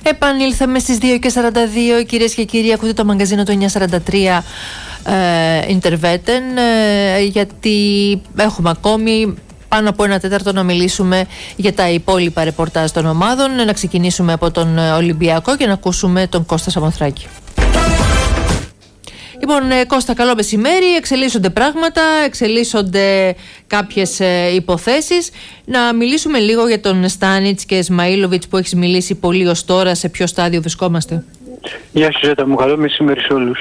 Επανήλθαμε στις 2:42, κυρίες και κύριοι. Ακούτε το μαγκαζίνο του 943 Interveten, γιατί έχουμε ακόμη πάνω από 1/4 να μιλήσουμε για τα υπόλοιπα ρεπορτάζ των ομάδων. Να ξεκινήσουμε από τον Ολυμπιακό και να ακούσουμε τον Κώστα Σαμοθράκη. Λοιπόν, Κώστα, καλό μεσημέρι. Εξελίσσονται πράγματα, εξελίσσονται κάποιες υποθέσεις. Να μιλήσουμε λίγο για τον Στάνιτς και Σμαΐλοβιτς που έχεις μιλήσει πολύ ως τώρα. Σε ποιο στάδιο βρισκόμαστε? Γεια σου Ζέτα μου, καλό μεσημέρι σε όλους.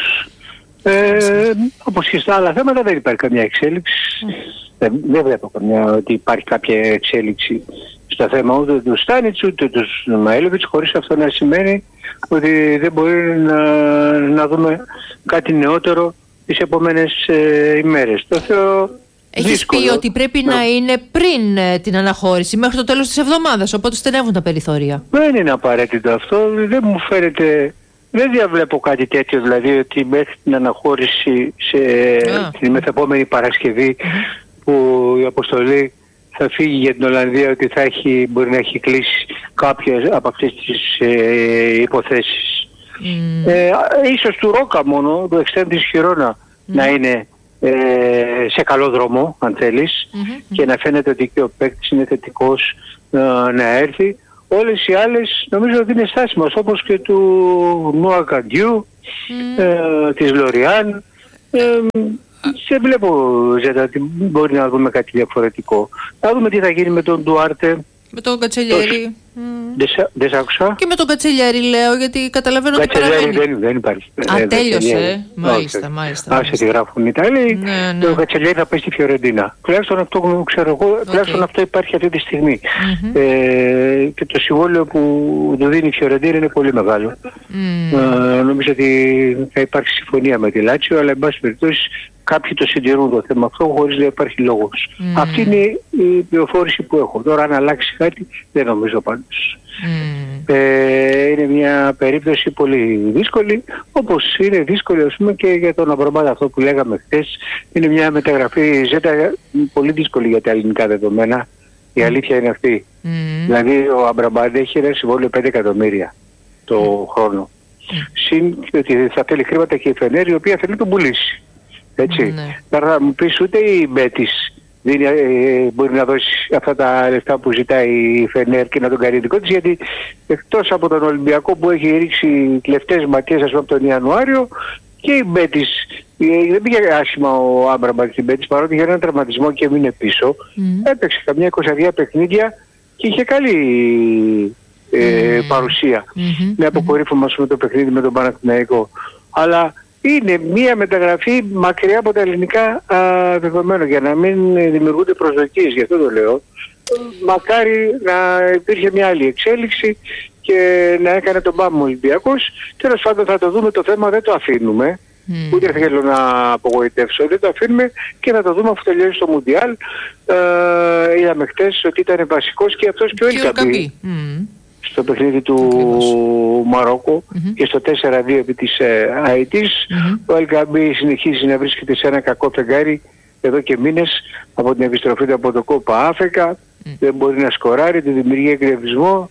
Όπως και στα άλλα θέματα δεν υπάρχει καμιά εξέλιξη. Δεν βλέπω ότι υπάρχει κάποια εξέλιξη στο θέμα ούτε του Στάνιτς ούτε του Σμαΐλοβιτς, χωρίς αυτό να σημαίνει ότι δεν μπορεί να δούμε κάτι νεότερο τις επόμενες ημέρες. Το θεωρώ έχεις δύσκολο. πει ότι πρέπει να είναι πριν την αναχώρηση, μέχρι το τέλος της εβδομάδας, οπότε στενεύουν τα περιθώρια. Δεν είναι απαραίτητο αυτό, δεν μου φαίνεται, δεν διαβλέπω κάτι τέτοιο, δηλαδή ότι μέχρι την αναχώρηση την μεθεπόμενη Παρασκευή που η αποστολή θα φύγει για την Ολλανδία, ότι μπορεί να έχει κλείσει κάποιες από αυτές τις υποθέσεις. Ίσως του Ρόκα μόνο, το εξτρέμ της Χιρόνα, να είναι σε καλό δρόμο, αν θέλεις, και να φαίνεται ότι και ο παίκτης είναι θετικός να έρθει. Όλες οι άλλες νομίζω ότι είναι στάσιμες, όπως και του Νουά Καντιού, της Λοριάν. Σε βλέπω, Ζέτα, ότι μπορεί να δούμε κάτι διαφορετικό. Θα δούμε τι θα γίνει με τον Ντουάρτε. Με τον Κατσελιέρη. Δεν σ' άκουσα. Και με τον Κατσελιέρη λέω, γιατί καταλαβαίνω ότι παραμένει. Δεν υπάρχει. Τέλειωσε. Μάλιστα. Άσε τι γράφουν οι Ιταλοί. Ο Κατσελιέρη θα πάει στη Φιωρεντίνα. Τουλάχιστον αυτό ξέρω εγώ, τουλάχιστον αυτό υπάρχει αυτή τη στιγμή. Και το συμβόλαιο που του δίνει η Φιωρεντίνα είναι πολύ μεγάλο. Νομίζω ότι θα υπάρξει συμφωνία με τη Λάτσιο, αλλά εν πάση περιπτώσει κάποιοι το συντηρούν το θέμα αυτό χωρίς να υπάρχει λόγος. Αυτή είναι η πληροφόρηση που έχω. Τώρα αν αλλάξει κάτι δεν νομίζω πάντως. Είναι μια περίπτωση πολύ δύσκολη, όπως είναι δύσκολη ας πούμε και για τον Αμπραμπάτ, αυτό που λέγαμε χθες. Είναι μια μεταγραφή, Ζέτα, πολύ δύσκολη για τα ελληνικά δεδομένα. Η αλήθεια είναι αυτή. Δηλαδή ο Αμπραμπάτ έχει ένα συμβόλαιο 5 εκατομμύρια το χρόνο. Συν ότι θα θέλει χρήματα και η Φενέρ, η οποία θέλει να τον πουλήσει. Έτσι. Τώρα θα μου πεις ούτε η Μπέτης μπορεί να δώσει αυτά τα λεφτά που ζητάει η Φενέρ και να τον κάνει δικό της, γιατί εκτός από τον Ολυμπιακό που έχει ρίξει λεφτές ματιές ας πούμε από τον Ιανουάριο, και η Μπέτης δεν πήγε άσχημα ο Άμπραμπατ στην Μπέτης, παρότι είχε έναν τραυματισμό και έμεινε πίσω. Έπαιξε καμιά 22 παιχνίδια και είχε καλή παρουσία. Με αποκορύφωμα ας πούμε το παιχνίδι με τον Παναθηναϊκό. Αλλά είναι μία μεταγραφή μακριά από τα ελληνικά δεδομένα, για να μην δημιουργούνται προσδοκίες, γι' αυτό το λέω. Μακάρι να υπήρχε μια άλλη εξέλιξη και να έκανε τον Μπάμ Ολυμπιακός. Τέλος πάντων θα το δούμε το θέμα, δεν το αφήνουμε. Ούτε θέλω να απογοητεύσω, δεν το αφήνουμε και να το δούμε αφού τελειώσει το Μουντιάλ. Είδαμε χτες ότι ήταν βασικός και αυτός και ο Ελκαμπή στο παιχνίδι του Μαρόκο και στο 4-2 επί της Αιτής. Ο Ελκαμπή συνεχίζει να βρίσκεται σε ένα κακό φεγγάρι εδώ και μήνες από την επιστροφή του από το Κόπα Αφρικα. Δεν μπορεί να σκοράρει, του δημιουργεί εκνευρισμό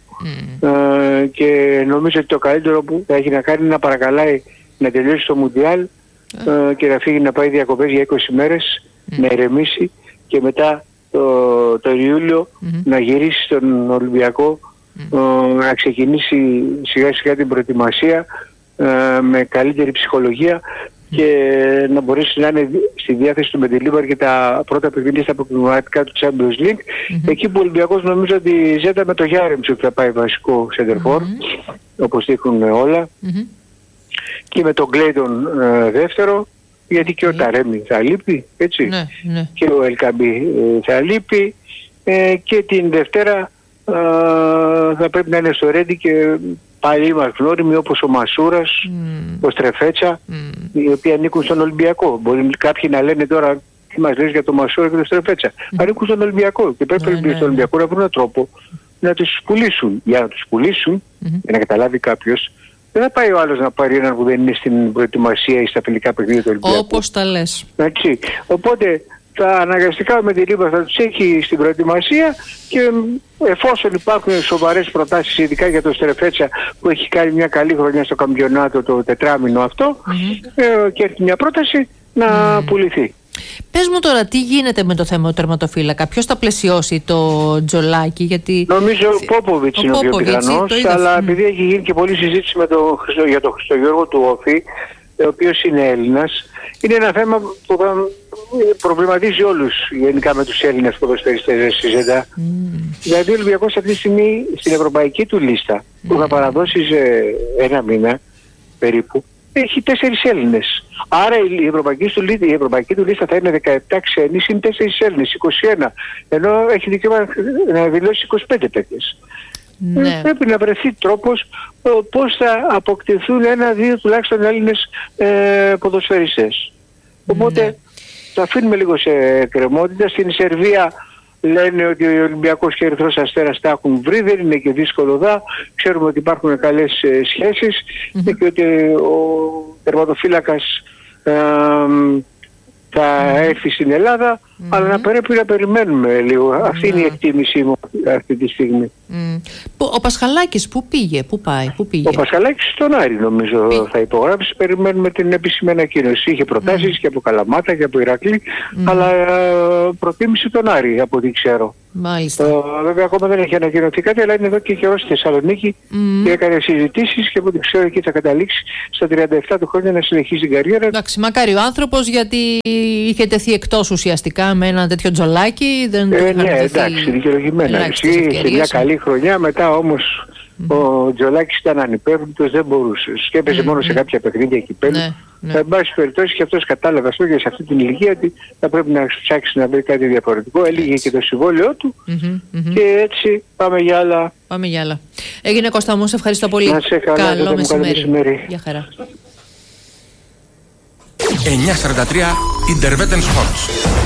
και νομίζω ότι το καλύτερο που θα έχει να κάνει είναι να παρακαλάει να τελειώσει το Μουντιάλ και να φύγει να πάει διακοπές για 20 μέρες, να ηρεμήσει και μετά το Ιούλιο να γυρίσει στον Ολυμπιακό, να ξεκινήσει σιγά σιγά την προετοιμασία με καλύτερη ψυχολογία και να μπορέσει να είναι στη διάθεση του Μεντιλίβαρ και τα πρώτα παιχνίδια στα αποκριματικά του Champions League. Εκεί που ο Ολυμπιακός νομίζω ότι Ζέτα με το Γιάρεμτσου θα πάει βασικό σεντερφόρ, όπως δείχνουν όλα, και με τον Γκλέιντον δεύτερο, γιατί και ο Ταρέμι θα λείπει, έτσι, και ο Ελκαμπή θα λείπει, και την Δευτέρα θα πρέπει να είναι στο Ρέντι και πάλι είμαστε γνώριμοι όπως ο Μασούρας, ο Στρεφέτσα, οι οποίοι ανήκουν στον Ολυμπιακό. Μπορεί κάποιοι να λένε τώρα τι μας λες για τον Μασούρα και τον Στρεφέτσα. Ανήκουν στον Ολυμπιακό και πρέπει στον Ολυμπιακό να βρουν έναν τρόπο να τους πουλήσουν. Για να τους πουλήσουν, για να καταλάβει κάποιος, δεν θα πάει ο άλλος να πάρει έναν που δεν είναι στην προετοιμασία ή στα φιλικά παιχνίδια του Ολυμπιακού. Όπως τα λες. Έτσι. Οπότε θα αναγκαστικά με τη Λίμπα θα τους έχει στην προετοιμασία και εφόσον υπάρχουν σοβαρές προτάσεις, ειδικά για τον Στερεφέτσα που έχει κάνει μια καλή χρονιά στο καμπιονάτο το τετράμινο αυτό, και έρθει μια πρόταση να πουληθεί. Πες μου τώρα, τι γίνεται με το θέμα του τερματοφύλακα, ποιος θα πλαισιώσει το Τζολάκι? Γιατί νομίζω ο Πόποβιτς είναι ο πιο πιθανός, αλλά επειδή έχει γίνει και πολλή συζήτηση για τον Χριστογιώργο του Όφη, ο οποίος είναι Έλληνας, είναι ένα θέμα που προβληματίζει όλους γενικά με τους Έλληνες ποδοσφαιριστές στη ΖΕΝΤΑ. Δηλαδή ο Ολυμπιακός αυτή τη στιγμή στην ευρωπαϊκή του λίστα που θα παραδώσει σε ένα μήνα περίπου, έχει 4 Έλληνες. Άρα η ευρωπαϊκή του λίστα θα είναι 17 ξένοι συν 4 Έλληνες, 21. Ενώ έχει δικαίωμα να δηλώσει 25 τέτοιες. Ναι. Πρέπει να βρεθεί τρόπος πώς θα αποκτηθούν 1-2 τουλάχιστον Έλληνες ποδοσφαιριστές. Οπότε το αφήνουμε λίγο σε κρεμότητα. Στην Σερβία λένε ότι ο Ολυμπιακός και ο Ερυθρός Αστέρας τα έχουν βρει, δεν είναι και δύσκολο δά. Ξέρουμε ότι υπάρχουν καλές σχέσεις και ότι ο τερματοφύλακας θα έρθει στην Ελλάδα, αλλά να πρέπει να περιμένουμε λίγο. Αυτή είναι η εκτίμησή μου αυτή τη στιγμή. Ο Πασχαλάκης πού πήγε, πού πήγε? Ο Πασχαλάκης στον Άρη νομίζω θα υπογράψει. Περιμένουμε την επίσημη ανακοίνωση. Είχε προτάσεις και από Καλαμάτα και από Ηρακλή, αλλά προτίμησε τον Άρη από ό,τι ξέρω. Μάλιστα. Βέβαια ακόμα δεν έχει ανακοινωθεί κάτι, αλλά είναι εδώ και καιρό στη Θεσσαλονίκη και έκανε συζητήσεις και από ό,τι ξέρω εκεί θα καταλήξει στα 37 του χρόνια να συνεχίσει την καριέρα. Εντάξει, μακάρι ο άνθρωπος, γιατί είχε τεθεί εκτός ουσιαστικά με ένα τέτοιο Τζολάκι. Ναι, εντάξει, δικαιολογημένα. Είχε μια καλή χρονιά, μετά όμως ο Τζολάκης ήταν ανυπέρβλητος, δεν μπορούσε. Σκέπεσε μόνο σε κάποια παιχνίδια κυπέλλου. Εν πάση περιπτώσει και αυτός κατάλαβε αυτό και σε αυτή την ηλικία ότι θα πρέπει να ψάξει να βρει κάτι διαφορετικό. Έλυγε και το συμβόλαιό του και έτσι πάμε για άλλα. Πάμε για άλλα. Έγινε Κώστα μου, σε ευχαριστώ πολύ. Να σε καλά, καλό μεσημέρι. Γεια χαρά. 9:43 Interwetten Sports.